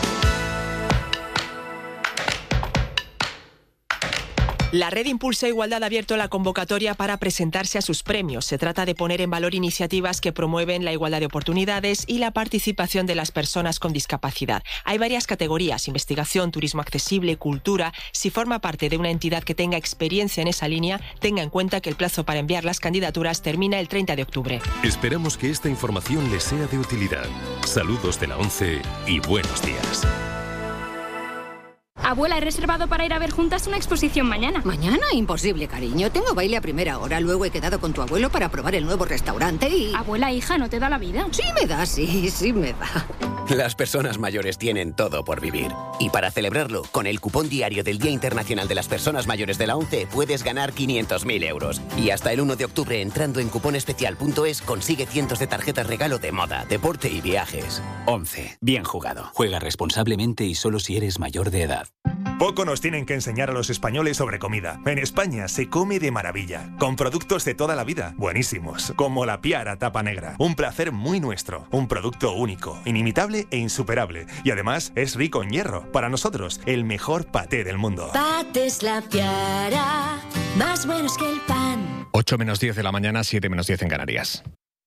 [SPEAKER 13] La Red Impulsa Igualdad ha abierto la convocatoria para presentarse a sus premios. Se trata de poner en valor iniciativas que promueven la igualdad de oportunidades y la participación de las personas con discapacidad. Hay varias categorías: investigación, turismo accesible, cultura. Si forma parte de una entidad que tenga experiencia en esa línea, tenga en cuenta que el plazo para enviar las candidaturas termina el 30 de octubre.
[SPEAKER 12] Esperamos que esta información les sea de utilidad. Saludos de la ONCE y buenos días.
[SPEAKER 22] Abuela, he reservado para ir a ver juntas una exposición mañana.
[SPEAKER 23] ¿Mañana? Imposible, cariño. Tengo baile a primera hora. Luego he quedado con tu abuelo para probar el nuevo restaurante y...
[SPEAKER 22] Abuela, hija, ¿no te da la vida?
[SPEAKER 23] Sí me da, sí me da.
[SPEAKER 24] Las personas mayores tienen todo por vivir. Y para celebrarlo, con el cupón diario del Día Internacional de las Personas Mayores de la ONCE puedes ganar 500.000 euros. Y hasta el 1 de octubre, entrando en cuponespecial.es, consigue cientos de tarjetas regalo de moda, deporte y viajes. ONCE. Bien jugado.
[SPEAKER 25] Juega responsablemente y solo si eres mayor de edad.
[SPEAKER 32] Poco nos tienen que enseñar a los españoles sobre comida. En España se come de maravilla, con productos de toda la vida, buenísimos, como la Piara Tapa Negra. Un placer muy nuestro, un producto único, inimitable e insuperable. Y además es rico en hierro. Para nosotros, el mejor paté del mundo.
[SPEAKER 33] Patés La Piara, más buenos que el pan.
[SPEAKER 6] 8:10 de la mañana, 7:10 en Canarias.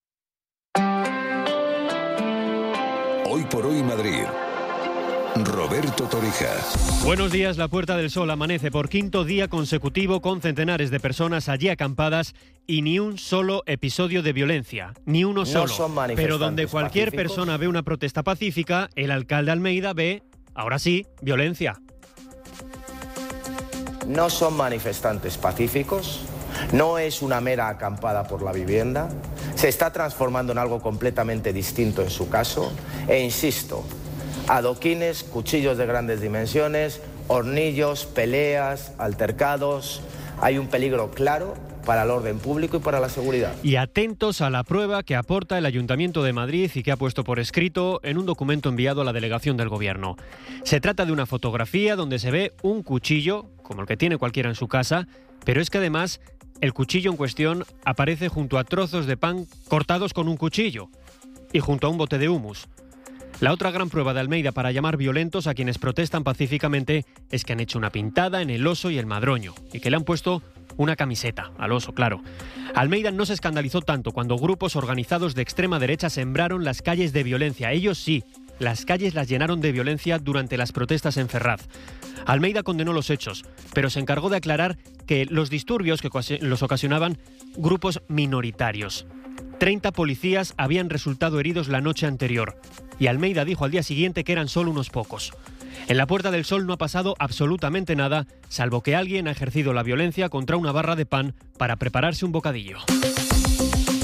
[SPEAKER 20] Hoy por Hoy Madrid. Roberto Torija.
[SPEAKER 34] Buenos días. La Puerta del Sol amanece por quinto día consecutivo con centenares de personas allí acampadas y ni un solo episodio de violencia, ni uno solo. Pero donde cualquier persona ve una protesta pacífica, el alcalde Almeida ve, ahora sí, violencia.
[SPEAKER 35] No son manifestantes pacíficos, no es una mera acampada por la vivienda, se está transformando en algo completamente distinto en su caso, e insisto, adoquines, cuchillos de grandes dimensiones, hornillos, peleas, altercados. Hay un peligro claro para el orden público y para la seguridad.
[SPEAKER 34] Y atentos a la prueba que aporta el Ayuntamiento de Madrid y que ha puesto por escrito en un documento enviado a la delegación del Gobierno. Se trata de una fotografía donde se ve un cuchillo, como el que tiene cualquiera en su casa, pero es que además el cuchillo en cuestión aparece junto a trozos de pan cortados con un cuchillo y junto a un bote de hummus. La otra gran prueba de Almeida para llamar violentos a quienes protestan pacíficamente es que han hecho una pintada en el oso y el madroño y que le han puesto una camiseta al oso, claro. Almeida no se escandalizó tanto cuando grupos organizados de extrema derecha sembraron las calles de violencia. Ellos sí, las calles las llenaron de violencia durante las protestas en Ferraz. Almeida condenó los hechos, pero se encargó de aclarar que los disturbios que los ocasionaban grupos minoritarios. 30 policías habían resultado heridos la noche anterior y Almeida dijo al día siguiente que eran solo unos pocos. En la Puerta del Sol no ha pasado absolutamente nada, salvo que alguien ha ejercido la violencia contra una barra de pan para prepararse un bocadillo.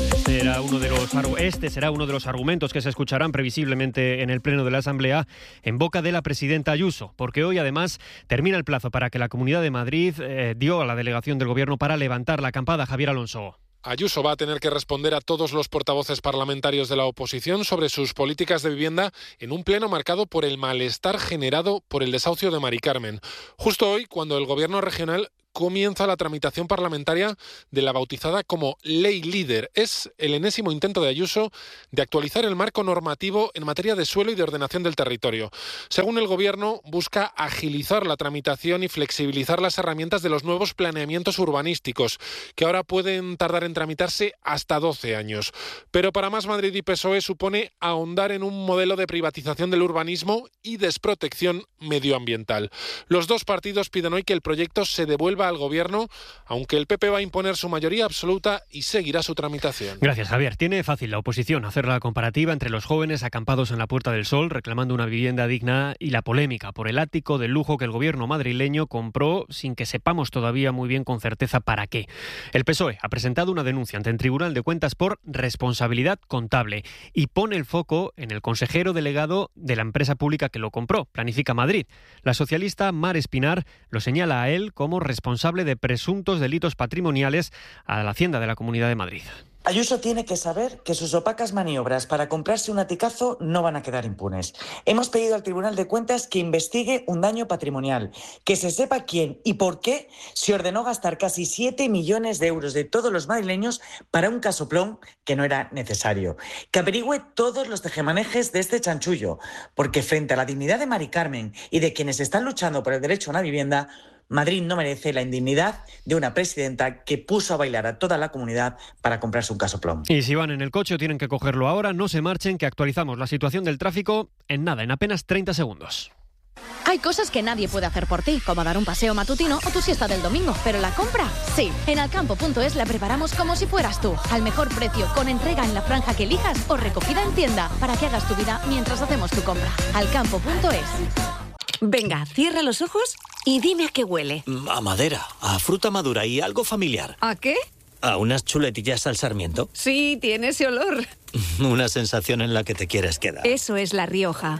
[SPEAKER 34] Este será uno de los argumentos que se escucharán previsiblemente en el Pleno de la Asamblea en boca de la presidenta Ayuso, porque hoy además termina el plazo para que la Comunidad de Madrid dio a la delegación del Gobierno para levantar la acampada. Javier Alonso.
[SPEAKER 1] Ayuso va a tener que responder a todos los portavoces parlamentarios de la oposición sobre sus políticas de vivienda en un pleno marcado por el malestar generado por el desahucio de Mari Carmen. Justo hoy, cuando el Gobierno regional comienza la tramitación parlamentaria de la bautizada como Ley Líder. Es el enésimo intento de Ayuso de actualizar el marco normativo en materia de suelo y de ordenación del territorio. Según el Gobierno, busca agilizar la tramitación y flexibilizar las herramientas de los nuevos planeamientos urbanísticos, que ahora pueden tardar en tramitarse hasta 12 años. Pero para Más Madrid y PSOE supone ahondar en un modelo de privatización del urbanismo y desprotección medioambiental. Los dos partidos piden hoy que el proyecto se devuelva al Gobierno, aunque el PP va a imponer su mayoría absoluta y seguirá su tramitación.
[SPEAKER 34] Gracias, Javier. Tiene fácil la oposición hacer la comparativa entre los jóvenes acampados en la Puerta del Sol reclamando una vivienda digna y la polémica por el ático de lujo que el Gobierno madrileño compró sin que sepamos todavía muy bien con certeza para qué. El PSOE ha presentado una denuncia ante el Tribunal de Cuentas por responsabilidad contable y pone el foco en el consejero delegado de la empresa pública que lo compró, Planifica Madrid. La socialista Mar Espinar lo señala a él como responsable de presuntos delitos patrimoniales a la Hacienda de la Comunidad de Madrid.
[SPEAKER 8] Ayuso tiene que saber que sus opacas maniobras para comprarse un aticazo no van a quedar impunes. Hemos pedido al Tribunal de Cuentas que investigue un daño patrimonial, que se sepa quién y por qué se ordenó gastar casi 7 millones de euros de todos los madrileños para un casoplón que no era necesario. Que averigüe todos los tejemanejes de este chanchullo, porque frente a la dignidad de Mari Carmen y de quienes están luchando por el derecho a una vivienda, Madrid no merece la indignidad de una presidenta que puso a bailar a toda la comunidad para comprarse un casoplón.
[SPEAKER 34] Y si van en el coche o tienen que cogerlo ahora, no se marchen, que actualizamos la situación del tráfico en apenas 30 segundos.
[SPEAKER 9] Hay cosas que nadie puede hacer por ti, como dar un paseo matutino o tu siesta del domingo, pero la compra, sí. En Alcampo.es la preparamos como si fueras tú, al mejor precio, con entrega en la franja que elijas o recogida en tienda, para que hagas tu vida mientras hacemos tu compra. Alcampo.es.
[SPEAKER 14] Venga, cierra los ojos y dime a qué huele.
[SPEAKER 15] A madera, a fruta madura y algo familiar.
[SPEAKER 14] ¿A qué?
[SPEAKER 15] ¿A unas chuletillas al sarmiento?
[SPEAKER 14] Sí, tiene ese olor.
[SPEAKER 15] Una sensación en la que te quieres quedar.
[SPEAKER 14] Eso es La Rioja.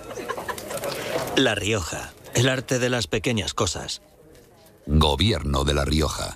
[SPEAKER 15] La Rioja, el arte de las pequeñas cosas.
[SPEAKER 16] Gobierno de La Rioja.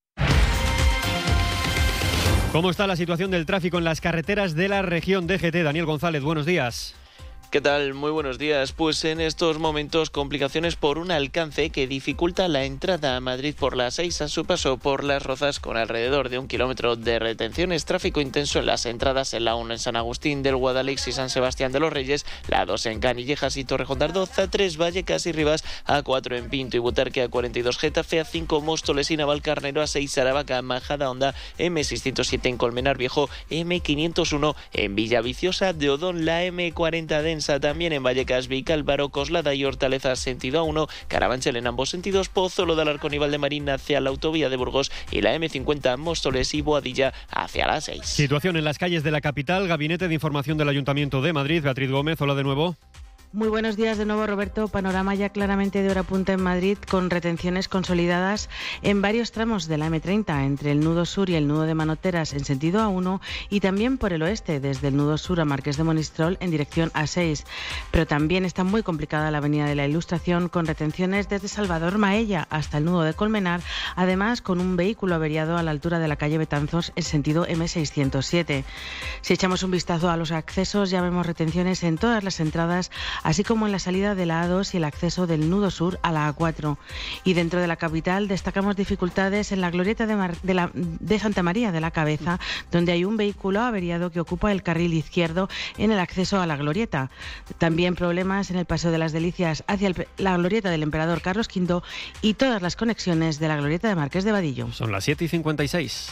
[SPEAKER 34] ¿Cómo está la situación del tráfico en las carreteras de la región DGT? Daniel González, buenos días.
[SPEAKER 17] ¿Qué tal? Muy buenos días. Pues en estos momentos complicaciones por un alcance que dificulta la entrada a Madrid por la 6 a su paso por Las Rozas con alrededor de 1 kilómetro de retenciones. Tráfico intenso en las entradas en la 1 en San Agustín del Guadalix y San Sebastián de los Reyes, la 2 en Canillejas y Torrejón de Ardoz, A3 Vallecas y Rivas, A4 en Pinto y Butarque, A42 Getafe, A5 Móstoles y Navalcarnero, A6 Aravaca, Majada Honda, M607 en Colmenar Viejo, M501 en Villaviciosa de Odón, la M40 de también en Vallecas, Vicálvaro, Coslada y Hortaleza sentido A1, Carabanchel en ambos sentidos, Pozuelo de Alarcón y Valdemarín hacia la autovía de Burgos y la M50 Móstoles y Boadilla hacia la 6.
[SPEAKER 34] Situación en las calles de la capital, Gabinete de Información del Ayuntamiento de Madrid. Beatriz Gómez, hola de nuevo.
[SPEAKER 18] Muy buenos días de nuevo, Roberto. Panorama ya claramente de hora punta en Madrid, con retenciones consolidadas en varios tramos de la M30, entre el nudo sur y el nudo de Manoteras en sentido A1 y también por el oeste, desde el nudo sur a Marqués de Monistrol en dirección A6. Pero también está muy complicada la avenida de la Ilustración, con retenciones desde Salvador Maella hasta el nudo de Colmenar, además con un vehículo averiado a la altura de la calle Betanzos en sentido M607. Si echamos un vistazo a los accesos, ya vemos retenciones en todas las entradas, así como en la salida de la A2 y el acceso del nudo sur a la A4. Y dentro de la capital destacamos dificultades en la glorieta de Santa María de la Cabeza, donde hay un vehículo averiado que ocupa el carril izquierdo en el acceso a la glorieta. También problemas en el Paseo de las Delicias hacia la glorieta del Emperador Carlos V y todas las conexiones de la glorieta de Marqués de Vadillo.
[SPEAKER 34] Son las 7:56.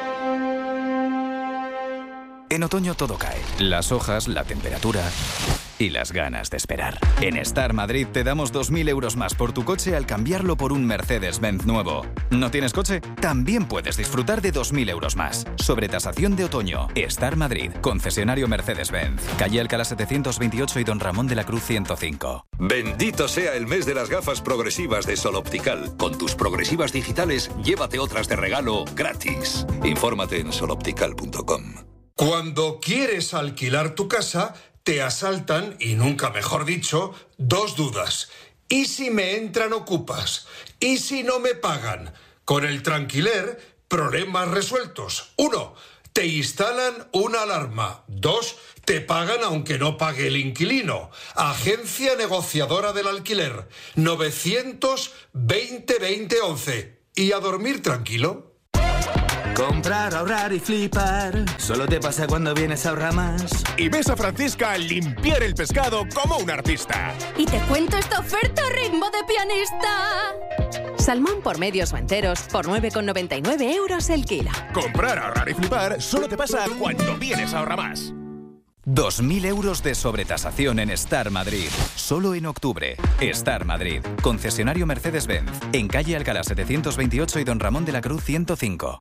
[SPEAKER 19] En otoño todo cae. Las hojas, la temperatura.
[SPEAKER 2] y las ganas de esperar. En Star Madrid te damos 2.000 euros más por tu coche al cambiarlo por un Mercedes-Benz nuevo. ¿No tienes coche? También puedes disfrutar de 2.000 euros más. Sobretasación de otoño. Star Madrid, concesionario Mercedes-Benz. Calle Alcalá 728 y Don Ramón de la Cruz 105.
[SPEAKER 3] Bendito sea el mes de las gafas progresivas de Sol Optical. Con tus progresivas digitales, llévate otras de regalo gratis. Infórmate en soloptical.com.
[SPEAKER 4] Cuando quieres alquilar tu casa, te asaltan, y nunca mejor dicho, dos dudas. ¿Y si me entran ocupas? ¿Y si no me pagan? Con el Tranquiler, problemas resueltos. 1. Te instalan una alarma. 2. Te pagan aunque no pague el inquilino. Agencia negociadora del alquiler. 920-2011. ¿Y a dormir tranquilo?
[SPEAKER 5] Comprar, ahorrar y flipar. Solo te pasa cuando vienes a Ahorramás.
[SPEAKER 7] Y ves a Francisca limpiar el pescado como un artista.
[SPEAKER 10] Y te cuento esta oferta a ritmo de pianista.
[SPEAKER 11] Salmón por medios o enteros por 9,99 euros el kilo.
[SPEAKER 7] Comprar, ahorrar y flipar solo te pasa cuando vienes a Ahorramás.
[SPEAKER 2] 2.000 euros de sobretasación en Star Madrid. Solo en octubre. Star Madrid. Concesionario Mercedes-Benz. En calle Alcalá 728 y Don Ramón de la Cruz 105.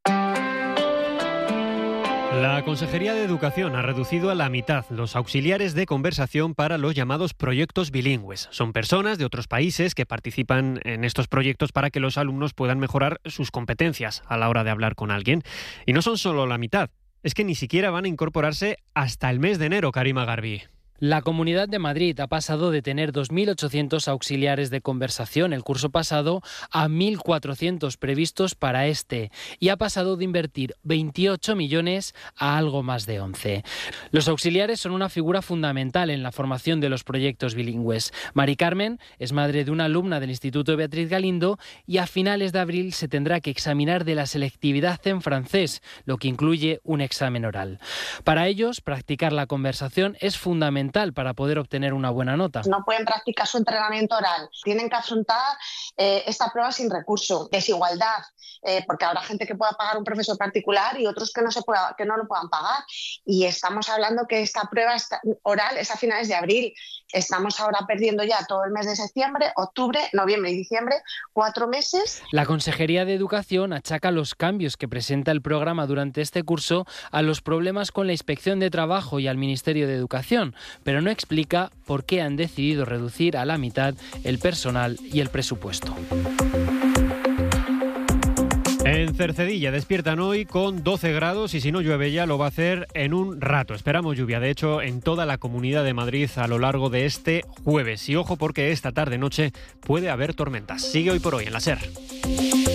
[SPEAKER 34] La Consejería de Educación ha reducido a la mitad los auxiliares de conversación para los llamados proyectos bilingües. Son personas de otros países que participan en estos proyectos para que los alumnos puedan mejorar sus competencias a la hora de hablar con alguien. Y no son solo la mitad, es que ni siquiera van a incorporarse hasta el mes de enero, Karima Garbi.
[SPEAKER 19] La Comunidad de Madrid ha pasado de tener 2.800 auxiliares de conversación el curso pasado a 1.400 previstos para este y ha pasado de invertir 28 millones a algo más de 11. Los auxiliares son una figura fundamental en la formación de los proyectos bilingües. Mari Carmen es madre de una alumna del Instituto Beatriz Galindo y a finales de abril se tendrá que examinar de la selectividad en francés, lo que incluye un examen oral. Para ellos, practicar la conversación es fundamental para poder obtener una buena nota.
[SPEAKER 21] No pueden practicar su entrenamiento oral, tienen que afrontar esta prueba sin recurso. Desigualdad, porque habrá gente que pueda pagar un profesor particular y otros que no lo puedan pagar. Y estamos hablando que esta prueba oral es a finales de abril. Estamos ahora perdiendo ya todo el mes de septiembre, octubre, noviembre y diciembre, 4 meses.
[SPEAKER 19] La Consejería de Educación achaca los cambios que presenta el programa durante este curso a los problemas con la Inspección de Trabajo y al Ministerio de Educación, pero no explica por qué han decidido reducir a la mitad el personal y el presupuesto.
[SPEAKER 34] En Cercedilla despiertan hoy con 12 grados y si no llueve ya lo va a hacer en un rato. Esperamos lluvia, de hecho, en toda la Comunidad de Madrid a lo largo de este jueves. Y ojo porque esta tarde-noche puede haber tormentas. Sigue Hoy por Hoy en la SER.